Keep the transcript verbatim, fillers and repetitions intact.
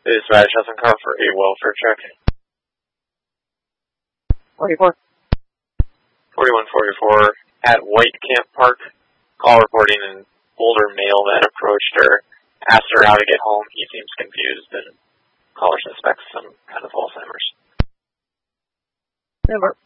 Dispatch doesn't call for a welfare check. forty-four. forty-one forty-four at White Camp Park. Call reporting an older male that approached her, asked her how to get home. He seems confused and caller suspects some kind of Alzheimer's. Number.